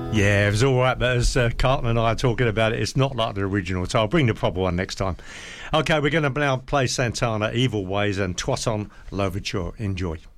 Yeah, it was all right, but as Carlton and I are talking about it, it's not like the original, so I'll bring the proper one next time. Okay, we're going to now play Santana, Evil Ways, and Toussaint Louverture. Enjoy.